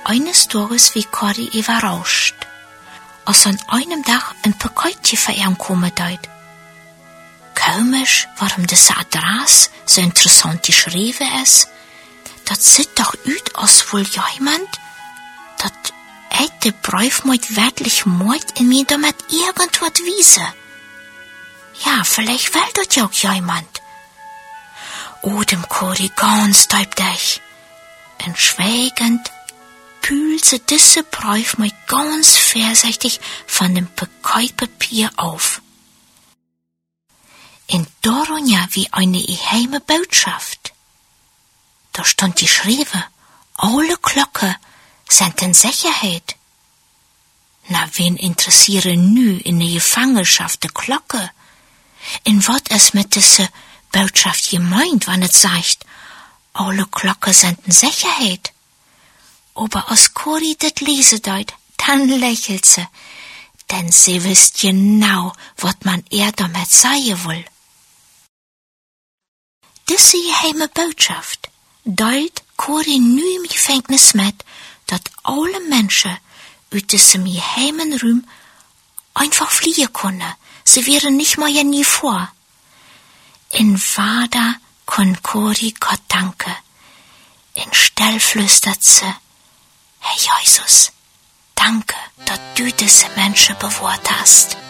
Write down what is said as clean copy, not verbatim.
eines Tages wie Corrie überrascht, als an einem Tag ein Paketje für ihn kommen deut. Komisch, warum diese Adresse so interessant geschrieben ist. Das sieht doch aus, als wohl jemand, das der Brief mit wirklich Mord in mir damit irgendwas wiese. Ja, vielleicht will das ja auch jemand. Oh, dem Corrie ganz deutlich. Und schweigend pült sie diese Brief mit ganz vorsichtig von dem Paketpapier auf. In Doronja wie eine geheime Botschaft. Da stand geschrieben, alle Glocken sind in Sicherheit. Na, wen interessieren nu in der Gefangenschaft die Glocke? In wat es mit dieser Botschaft gemeint, wenn es sagt, alle Glocken sind in Sicherheit? Aber als Corrie das lese deut, dann lächelt sie, denn sie wisst genau, wat man damit sagen will. Diese geheime Botschaft deut Corrie nu im Gefängnis mit, dat alle Menschen aus diesem geheimen Raum einfach fliehen können. Sie wären nicht mal ja nie vor. In Wader kann Corrie Gott danken. In still flüstert sie, Herr Jesus, danke, dass du diese Menschen bewahrt hast.